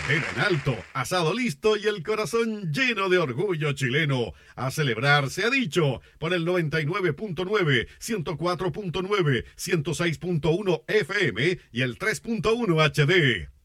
bandera en alto, asado listo y el corazón lleno de orgullo chileno. A celebrar se ha dicho por el 99.9, 104.9, 106.1 FM y el 3.1 HD.